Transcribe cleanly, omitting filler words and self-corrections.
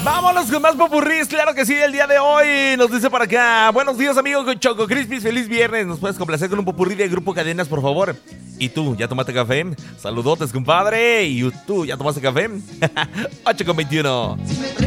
Vámonos con más popurrís, claro que sí, el día de hoy. Nos dice para acá: buenos días, amigo Choco Crispis, feliz viernes. ¿Nos puedes complacer con un popurrí de Grupo Cadenas, por favor? ¿Y tú, ya tomaste café? Saludotes, compadre. ¿Y tú, ya tomaste café? 8:21.